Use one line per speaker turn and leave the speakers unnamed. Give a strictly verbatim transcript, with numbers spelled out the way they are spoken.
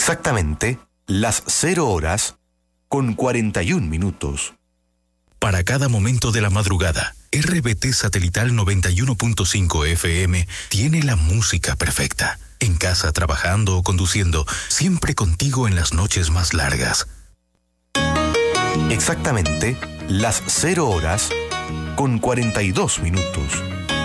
Exactamente las cero horas con cuarenta y un minutos.
Para cada momento de la madrugada, R B T Satelital noventa y uno punto cinco F M tiene la música perfecta. En casa, trabajando o conduciendo, siempre contigo en las noches más largas.
Exactamente las cero horas con cuarenta y dos minutos.